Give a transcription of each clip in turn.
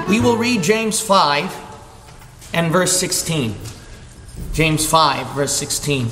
We will read James 5 and verse 16. James 5, verse 16.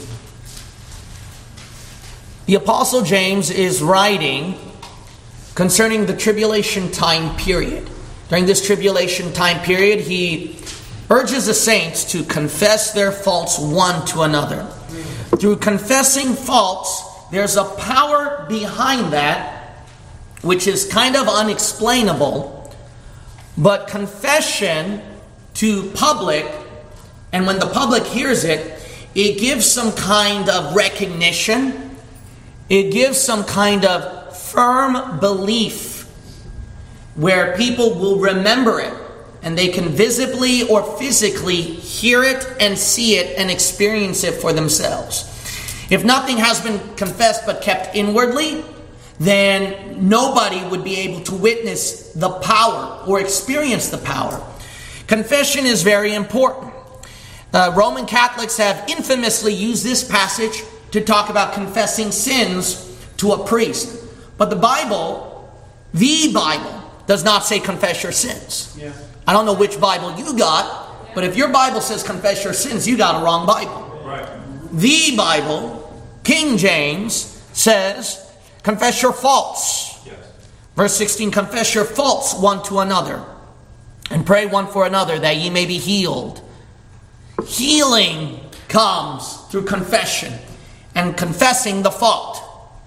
The Apostle James is writing concerning the tribulation time period. During this tribulation time period, he urges the saints to confess their faults one to another. Through confessing faults, there's a power behind that which is kind of unexplainable. But confession to public, and when the public hears it, it gives some kind of recognition. It gives some kind of firm belief where people will remember it. And they can visibly or physically hear it and see it and experience it for themselves. If nothing has been confessed but kept inwardly, then nobody would be able to witness the power or experience the power. Confession is very important. Roman Catholics have infamously used this passage to talk about confessing sins to a priest. But the Bible does not say confess your sins. Yeah. I don't know which Bible you got, but if your Bible says confess your sins, you got a wrong Bible. Right. The Bible, King James, says confess your faults. Yes. Verse 16, confess your faults one to another, and pray one for another that ye may be healed. Healing comes through confession and confessing the fault.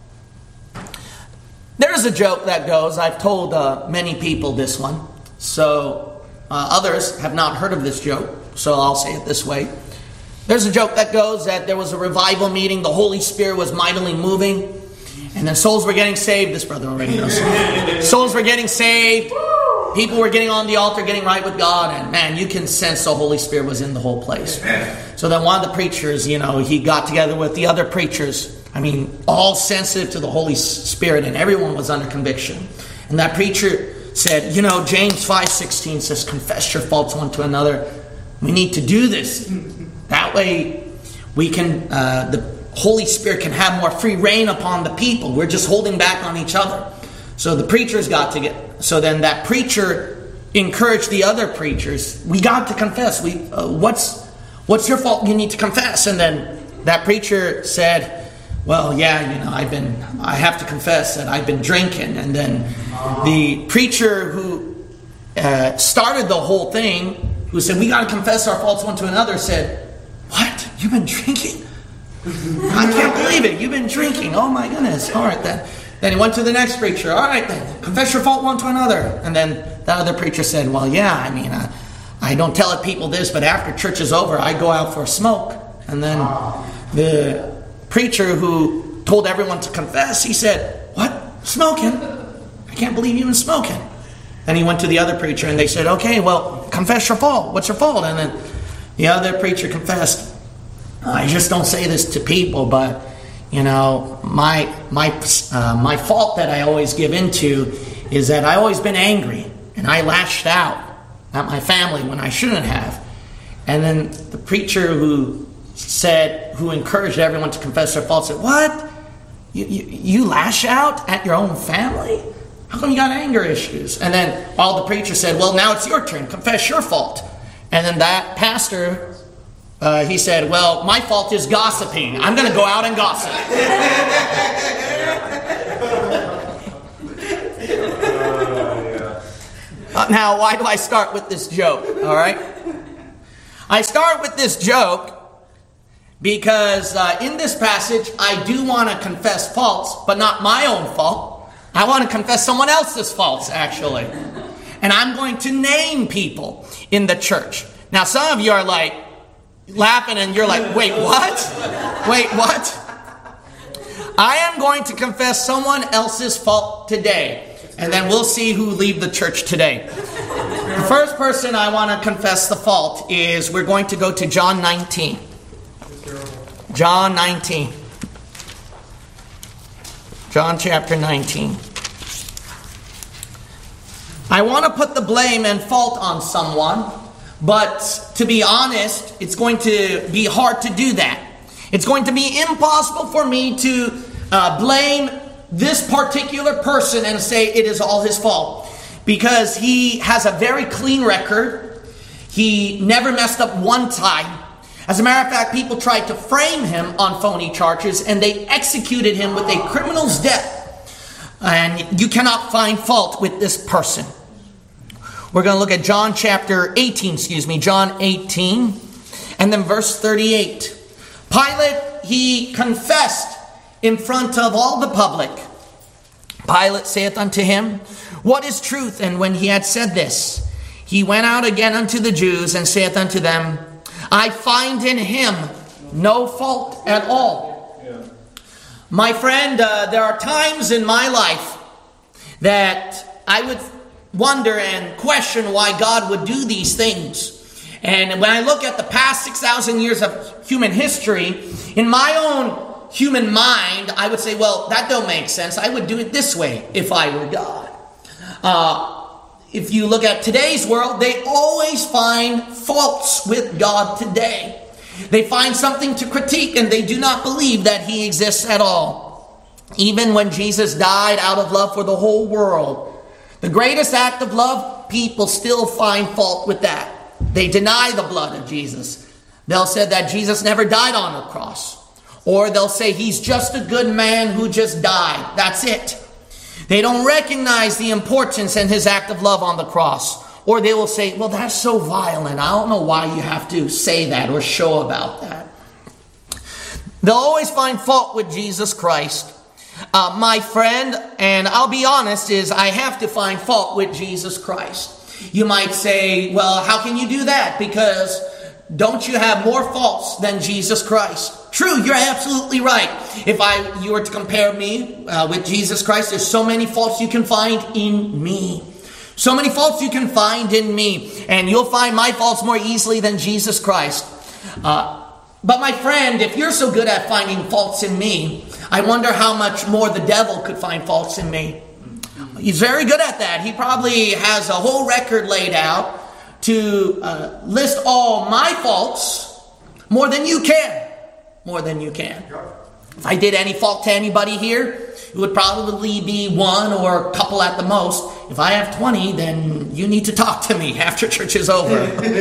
There's a joke that goes, I've told many people this one, so others have not heard of this joke, so I'll say it this way. There's a joke that goes that there was a revival meeting, the Holy Spirit was mightily moving, and then souls were getting saved. This brother already knows. Souls were getting saved, people were getting on the altar, getting right with God, and man, you can sense the Holy Spirit was in the whole place. So then one of the preachers, he got together with the other preachers, all sensitive to the Holy Spirit, and everyone was under conviction. And that preacher said, James 5:16 says, confess your faults one to another. We need to do this. That way we can, the Holy Spirit can have more free reign upon the people. We're just holding back on each other. So the preachers so then that preacher encouraged the other preachers, we got to confess. What's your fault? You need to confess. And then that preacher said, well, yeah, I have to confess that I've been drinking. And then the preacher who started the whole thing, who said, we got to confess our faults one to another, said, what? You've been drinking? I can't believe it. You've been drinking. Oh my goodness. All right then. Then he went to the next preacher. All right then. Confess your fault one to another. And then that other preacher said, well, yeah, I don't tell people this, but after church is over, I go out for a smoke. And then the preacher who told everyone to confess, he said, what? Smoking? I can't believe you've been smoking. Then he went to the other preacher and they said, okay, well, confess your fault. What's your fault? And then the other preacher confessed, I just don't say this to people, but my fault that I always give into is that I always been angry and I lashed out at my family when I shouldn't have. And then the preacher who encouraged everyone to confess their faults said, what? You lash out at your own family? How come you got anger issues? And then all the preacher said, well, now it's your turn. Confess your fault. And then that pastor, he said, well, my fault is gossiping. I'm going to go out and gossip. Now, why do I start with this joke? All right. I start with this joke because in this passage, I do want to confess faults, but not my own fault. I want to confess someone else's faults, actually. And I'm going to name people in the church. Now, some of you are like laughing and you're like, wait, what? Wait, what? I am going to confess someone else's fault today. And then we'll see who leave the church today. The first person I want to confess the fault is, we're going to go to John 19. John 19. John chapter 19. I want to put the blame and fault on someone, but to be honest, it's going to be hard to do that. It's going to be impossible for me to blame this particular person and say it is all his fault. because he has a very clean record. He never messed up one time. As a matter of fact, people tried to frame him on phony charges, and they executed him with a criminal's death. And you cannot find fault with this person. We're going to look at John 18, and then verse 38. Pilate, he confessed in front of all the public. Pilate saith unto him, What is truth? And when he had said this, he went out again unto the Jews, and saith unto them, I find in him no fault at all. Yeah. My friend, there are times in my life that I would wonder and question why God would do these things. And when I look at the past 6,000 years of human history, in my own human mind, I would say, well, that don't make sense. I would do it this way if I were God. If you look at today's world, they always find faults with God today. They find something to critique, and they do not believe that he exists at all. Even when Jesus died out of love for the whole world, the greatest act of love, people still find fault with that. They deny the blood of Jesus. They'll say that Jesus never died on a cross. Or they'll say he's just a good man who just died. That's it. They don't recognize the importance in his act of love on the cross. Or they will say, well, that's so violent. I don't know why you have to say that or show about that. They'll always find fault with Jesus Christ. My friend, and I'll be honest, is I have to find fault with Jesus Christ. You might say, well, how can you do that? Because don't you have more faults than Jesus Christ? True, you're absolutely right. If you were to compare me with Jesus Christ, there's so many faults you can find in me. So many faults you can find in me. And you'll find my faults more easily than Jesus Christ. But my friend, if you're so good at finding faults in me, I wonder how much more the devil could find faults in me. He's very good at that. He probably has a whole record laid out to list all my faults more than you can. More than you can. If I did any fault to anybody here, it would probably be one or a couple at the most. If I have 20, then you need to talk to me after church is over.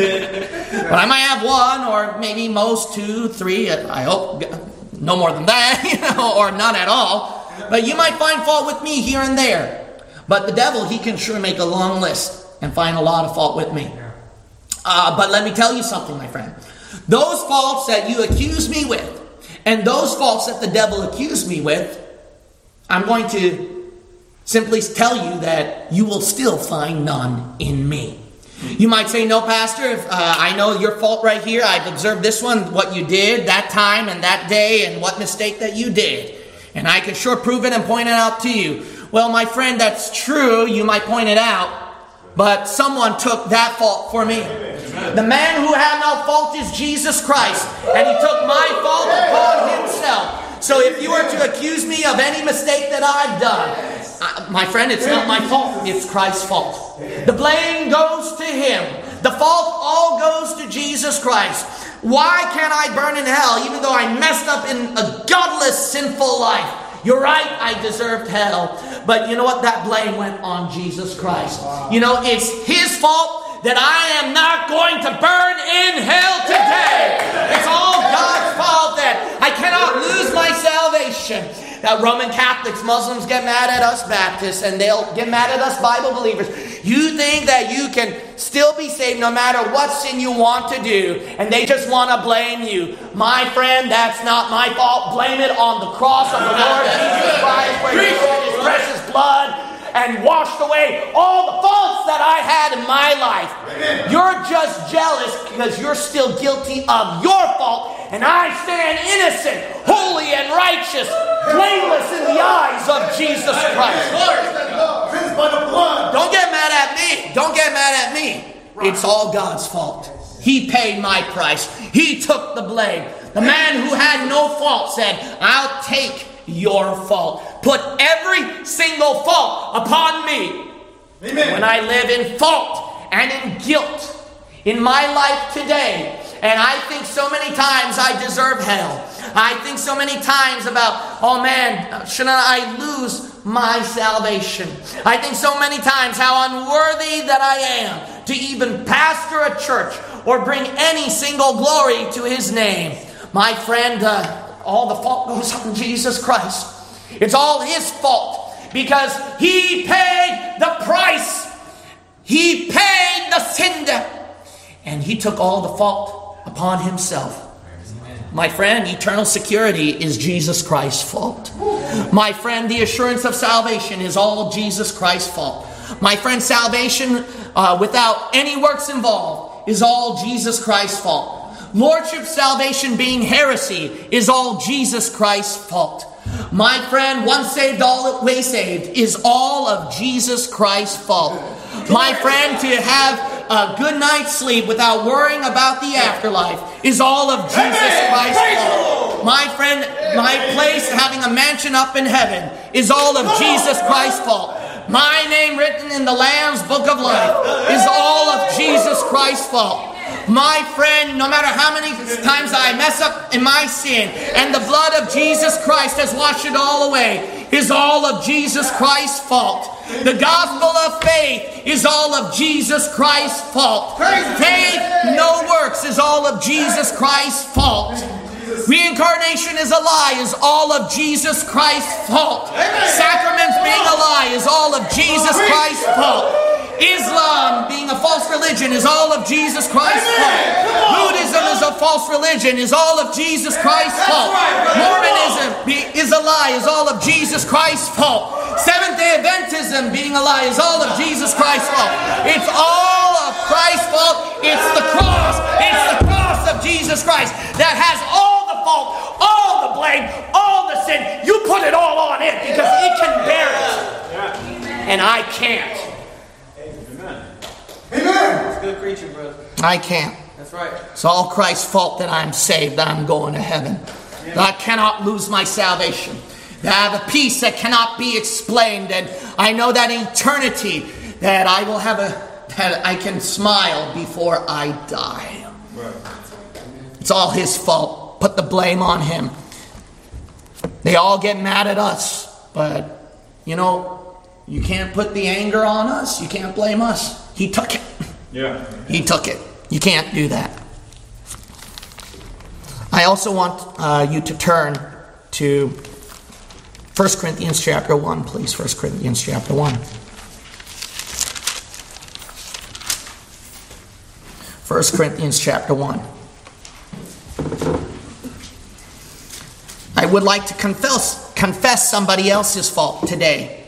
But I might have one or maybe most 2, 3. I hope no more than that, or none at all. But you might find fault with me here and there. But the devil, he can sure make a long list and find a lot of fault with me. But let me tell you something, my friend. Those faults that you accuse me with, and those faults that the devil accused me with, I'm going to simply tell you that you will still find none in me. You might say, no, Pastor, if I know your fault right here. I've observed this one, what you did that time and that day, and what mistake that you did. And I can sure prove it and point it out to you. Well, my friend, that's true. You might point it out. But someone took that fault for me. The man who had no fault is Jesus Christ. And he took my fault upon himself. So if you were to accuse me of any mistake that I've done, my friend, it's not my fault. It's Christ's fault. The blame goes to him. The fault all goes to Jesus Christ. Why can't I burn in hell even though I messed up in a godless, sinful life? You're right, I deserved hell. But you know what? That blame went on Jesus Christ. You know, it's his fault that I am not going to burn in hell today. It's all God's fault that I cannot lose my salvation. That Roman Catholics, Muslims get mad at us Baptists, and they'll get mad at us Bible believers. You think that you can still be saved no matter what sin you want to do, and they just want to blame you. My friend, that's not my fault. Blame it on the cross of the Lord Jesus Christ, where he shed his precious blood and washed away all the faults that I had in my life. You're just jealous because you're still guilty of your fault, and I stand innocent, holy and righteous, blameless in the eyes of Jesus Christ. Don't get mad at me. Don't get mad at me. It's all God's fault. He paid my price. He took the blame. The man who had no fault said, I'll take your fault. Put every single fault upon me. Amen. When I live in fault and in guilt, in my life today. And I think so many times I deserve hell. I think so many times about, oh man, shouldn't I lose my salvation? I think so many times how unworthy that I am to even pastor a church or bring any single glory to His name. My friend, all the fault goes on Jesus Christ. It's all His fault because He paid the price. He paid the sin debt, and He took all the fault upon Himself. My friend, eternal security is Jesus Christ's fault. My friend, the assurance of salvation is all Jesus Christ's fault. My friend, salvation without any works involved is all Jesus Christ's fault. Lordship salvation being heresy is all Jesus Christ's fault. My friend, once saved, always saved is all of Jesus Christ's fault. My friend, to have a good night's sleep without worrying about the afterlife is all of Jesus Christ's fault. My friend, my place having a mansion up in heaven is all of Jesus Christ's fault. My name written in the Lamb's Book of Life is all of Jesus Christ's fault. My friend, no matter how many times I mess up in my sin and the blood of Jesus Christ has washed it all away, is all of Jesus Christ's fault. The gospel of faith is all of Jesus Christ's fault. Faith, no works, is all of Jesus Christ's fault. Reincarnation is a lie is all of Jesus Christ's fault. Sacraments being a lie is all of Jesus Christ's fault. Islam being a false religion is all of Jesus Christ's fault. Buddhism is a false religion is all of Jesus Christ's fault. Mormonism is a lie is all of Jesus Christ's fault. Seventh-day Adventism being a lie is all of Jesus Christ's fault. It's all of Christ's fault. It's the cross. It's the cross of Jesus Christ that has all the fault, all the blame, all the sin. You put it all on it because it can bear it. And I can't. Amen. It's good preaching, brother. I can't. That's right. It's all Christ's fault that I'm saved, that I'm going to heaven. That I cannot lose my salvation. That I have a peace that cannot be explained. And I know that in eternity that I will have that I can smile before I die. Right. It's all His fault. Put the blame on Him. They all get mad at us. But, you can't put the anger on us. You can't blame us. He took it. Yeah. He took it. You can't do that. I also want you to turn to 1 Corinthians chapter 1, please. 1 Corinthians chapter 1. 1 Corinthians chapter 1. I would like to confess somebody else's fault today.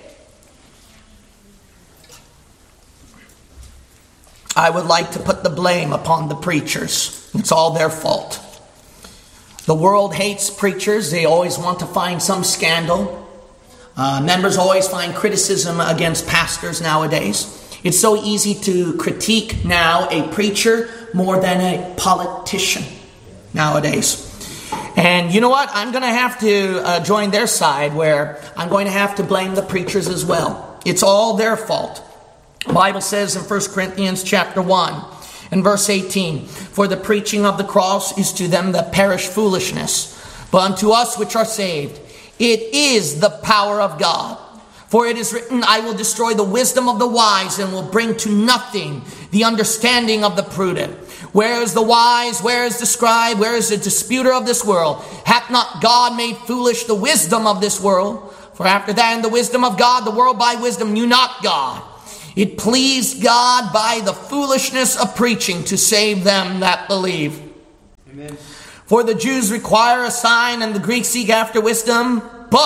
I would like to put the blame upon the preachers. It's all their fault. The world hates preachers. They always want to find some scandal. Members always find criticism against pastors nowadays. It's so easy to critique now a preacher more than a politician nowadays. And you know what? I'm going to have to join their side where I'm going to have to blame the preachers as well. It's all their fault. The Bible says in 1 Corinthians chapter 1 and verse 18, "For the preaching of the cross is to them that perish foolishness, but unto us which are saved, it is the power of God. For it is written, I will destroy the wisdom of the wise and will bring to nothing the understanding of the prudent. Where is the wise? Where is the scribe? Where is the disputer of this world? Hath not God made foolish the wisdom of this world? For after that in the wisdom of God, the world by wisdom knew not God. It pleased God by the foolishness of preaching to save them that believe. Amen. For the Jews require a sign and the Greeks seek after wisdom.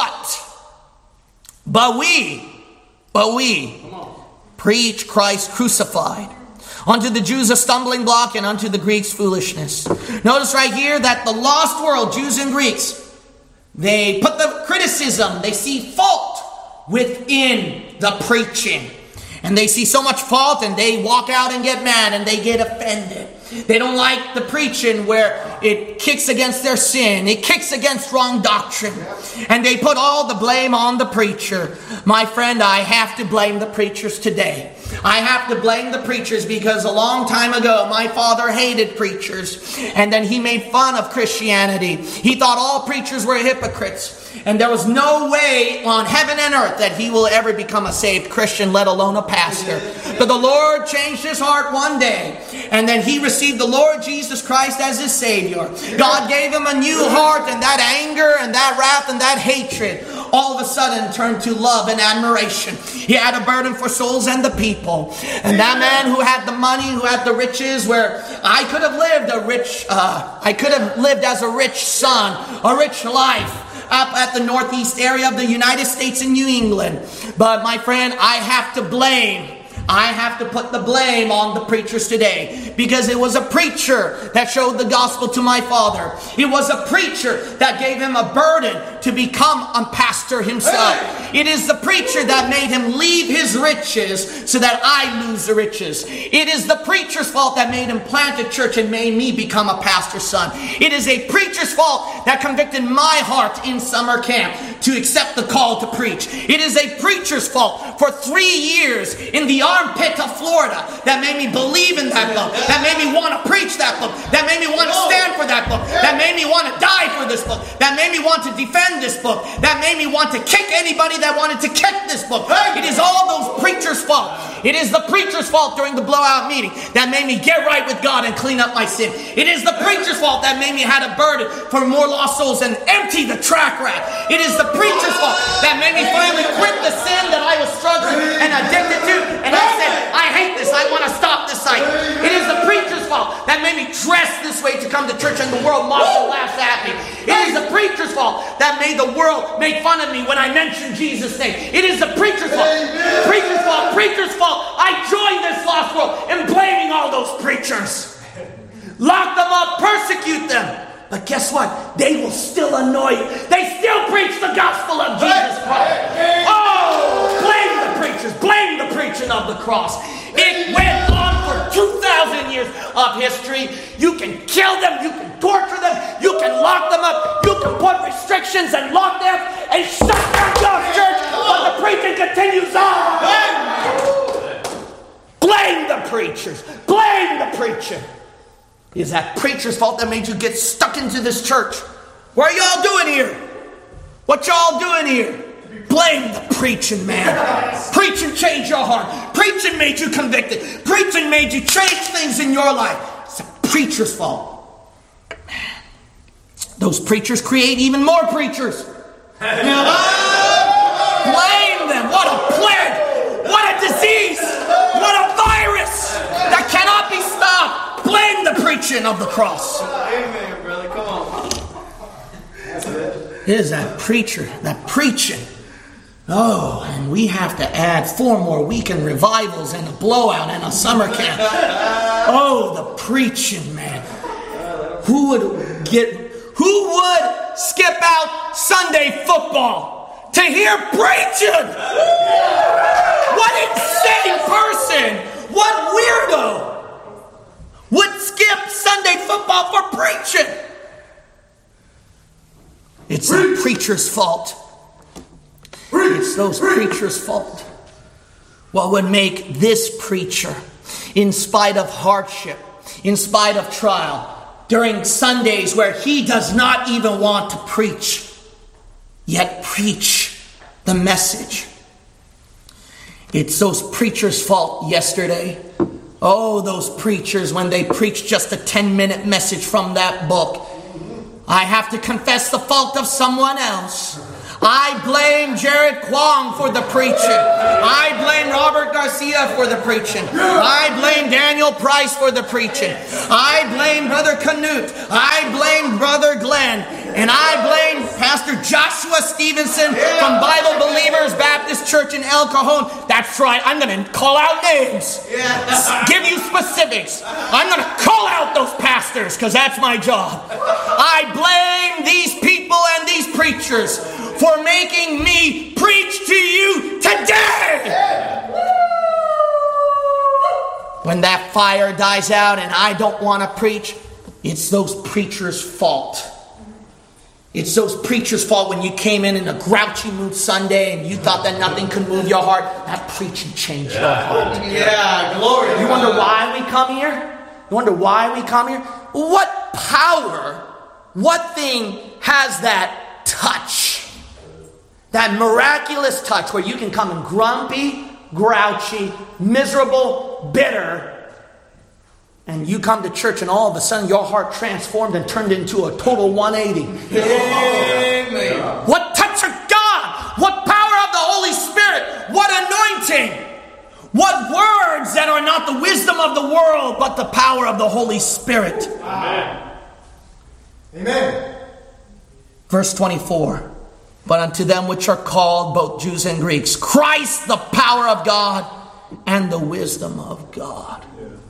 But we preach Christ crucified. Unto the Jews a stumbling block and unto the Greeks foolishness." Notice right here that the lost world, Jews and Greeks, they put the criticism, they see fault within the preaching. And they see so much fault and they walk out and get mad and they get offended. They don't like the preaching where it kicks against their sin. It kicks against wrong doctrine. And they put all the blame on the preacher. My friend, I have to blame the preachers today. I have to blame the preachers, because a long time ago my father hated preachers, and then he made fun of Christianity. He thought all preachers were hypocrites, and there was no way on heaven and earth that he will ever become a saved Christian, let alone a pastor. But the Lord changed his heart one day, and then he received the Lord Jesus Christ as his Savior. God gave him a new heart, and that anger and that wrath and that hatred all of a sudden turned to love and admiration. He had a burden for souls and the people. And that man who had the money, who had the riches, where I could have lived as a rich son, a rich life up at the northeast area of the United States in New England. But my friend, I have to put the blame on the preachers today, because it was a preacher that showed the gospel to my father. It was a preacher that gave him a burden to become a pastor himself. It is the preacher that made him leave his riches so that I lose the riches. It is the preacher's fault that made him plant a church and made me become a pastor's son. It is a preacher's fault that convicted my heart in summer camp to accept the call to preach. It is a preacher's fault for 3 years in the armpit of Florida that made me believe in that book, that made me want to preach that book, that made me want to stand for that book, that made me want to die for this book, that made me want to defend this book, that made me want to kick anybody that wanted to kick this book. It is all those preachers' fault. It is the preacher's fault during the blowout meeting that made me get right with God and clean up my sin. It is the preacher's fault that made me had a burden for more lost souls and empty the track rack. It is the preacher's fault that made me finally quit the sin that I was struggling and addicted to, and I said, I hate this, I want to stop this cycle. It is the preacher's fault that made me dress this way to come to church and the world mocks and laughs at me. It is the preacher's fault that made the world make fun of me when I mentioned Jesus' name. It is the preacher's fault. Preacher's fault. Preacher's fault. I joined this lost world in blaming all those preachers. Lock them up, persecute them. But guess what? They will still annoy you. They still preach the gospel of Jesus Christ. Oh, blame the preachers. Blame the preaching of the cross. It went on for 2,000 years of history. You can kill them. You can torture them. You can lock them up. You can put restrictions and lock them and shut down God's church. But the preaching continues on. Blame the preachers. Blame the preacher. It is that preacher's fault that made you get stuck into this church. What are y'all doing here? What y'all doing here? Blame the preaching, man. Preaching changed your heart. Preaching made you convicted. Preaching made you change things in your life. It's the preacher's fault. Man, those preachers create even more preachers. Blame them. What a plague. What a disease. What a virus that cannot be stopped. Blame the preaching of the cross. Amen, brother. Come on. It is that preacher, that preaching. Oh, and we have to add 4 more weekend revivals and a blowout and a summer camp. Oh, the preaching, man. Who would skip out Sunday football to hear preaching? What insane person, what weirdo would skip Sunday football for preaching? It's the preacher's fault. It's those preachers' fault. What would make this preacher, in spite of hardship, in spite of trial, during Sundays where he does not even want to preach, yet preach the message? It's those preachers' fault yesterday. Oh, those preachers, when they preach just a 10-minute message from that book. I have to confess the fault of someone else. I blame Jared Kwong for the preaching. I blame Robert Garcia for the preaching. I blame Daniel Price for the preaching. I blame Brother Canute. I blame Brother Glenn. And I blame Pastor Joshua Stevenson from Bible Believers Baptist Church in El Cajon. That's right, I'm going to call out names. Give you specifics. I'm going to call out those pastors because that's my job. I blame these people and these preachers for making me preach to you today. When that fire dies out and I don't want to preach, it's those preachers' fault. It's those preachers' fault when you came in a grouchy mood Sunday and you thought that nothing could move your heart. That preaching changed your heart. Yeah, glory. You wonder why we come here? You wonder why we come here? What power, what thing has that touch? That miraculous touch where you can come in grumpy, grouchy, miserable, bitter, and you come to church and all of a sudden your heart transformed and turned into a total 180. Amen. What touch of God! What power of the Holy Spirit! What anointing! What words that are not the wisdom of the world, but the power of the Holy Spirit. Amen. Amen. Verse 24. But unto them which are called, both Jews and Greeks, Christ the power of God and the wisdom of God.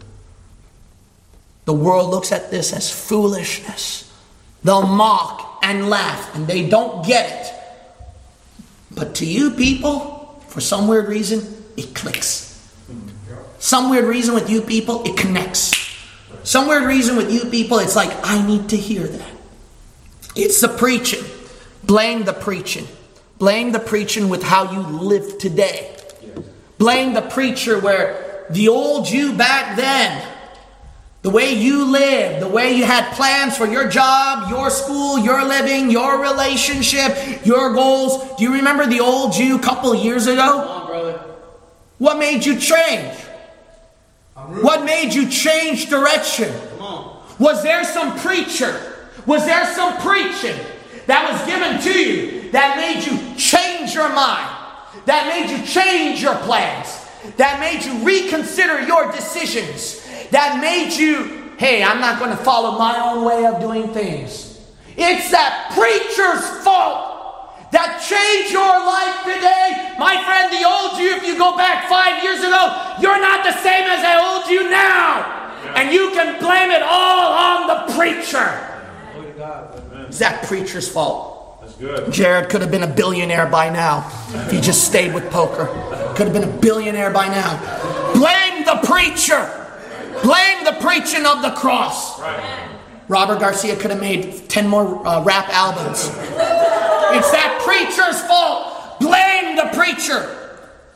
The world looks at this as foolishness. They'll mock and laugh, and they don't get it. But to you people, for some weird reason, it clicks. Some weird reason with you people, it connects. Some weird reason with you people, it's like, I need to hear that. It's the preaching. Blame the preaching. Blame the preaching with how you live today. Blame the preacher where the old you back then, the way you lived, the way you had plans for your job, your school, your living, your relationship, your goals. Do you remember the old you a couple of years ago? Come on, brother. What made you change? What made you change direction? Come on. Was there some preacher? Was there some preaching that was given to you that made you change your mind? That made you change your plans? That made you reconsider your decisions? That made you, hey, I'm not going to follow my own way of doing things. It's that preacher's fault that changed your life today. My friend, the old you, if you go back 5 years ago, you're not the same as the old you now. And you can blame it all on the preacher. It's that preacher's fault. That's good. Jared could have been a billionaire by now if he just stayed with poker. Could have been a billionaire by now. Blame the preacher. Blame the preaching of the cross. Right. Robert Garcia could have made 10 more rap albums. It's that preacher's fault. Blame the preacher.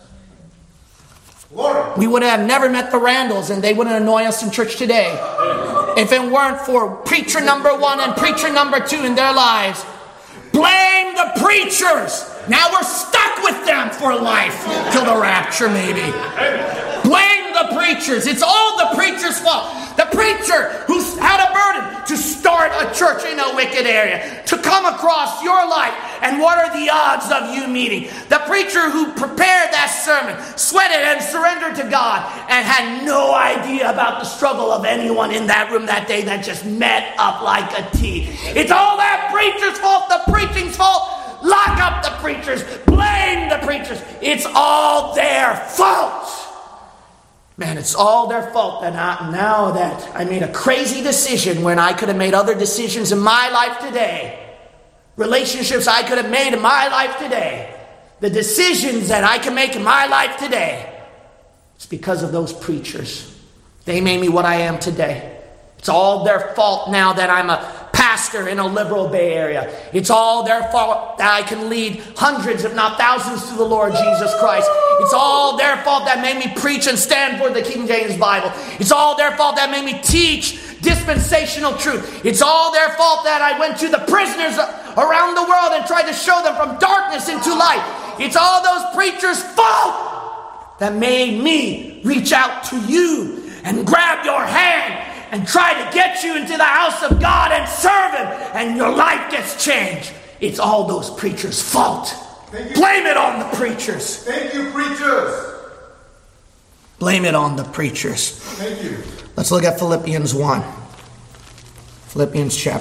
Lord. We would have never met the Randalls and they wouldn't annoy us in church today if it weren't for preacher number 1 and preacher number 2 in their lives. Blame the preachers. Now we're stuck with them for life till the rapture maybe. Blame the preachers. It's all the preacher's fault. The preacher who had a burden to start a church in a wicked area, to come across your life, and what are the odds of you meeting? The preacher who prepared that sermon, sweated and surrendered to God, and had no idea about the struggle of anyone in that room that day that just met up like a T. It's all that preacher's fault, the preaching's fault. Lock up the preachers. Blame the preachers. It's all their fault. Man, it's all their fault that now that I made a crazy decision when I could have made other decisions in my life today. Relationships I could have made in my life today. The decisions that I can make in my life today. It's because of those preachers. They made me what I am today. It's all their fault now that I'm a pastor in a liberal Bay Area. It's all their fault that I can lead hundreds, if not thousands, to the Lord Jesus Christ. It's all their fault that made me preach and stand for the King James Bible. It's all their fault that made me teach dispensational truth. It's all their fault that I went to the prisoners around the world and tried to show them from darkness into light. It's all those preachers' fault that made me reach out to you and grab your hand and try to get you into the house of God and serve Him, and your life gets changed. It's all those preachers' fault. Blame it on the preachers. Thank you, preachers. Blame it on the preachers. Thank you. Let's look at Philippians 1. Philippians chapter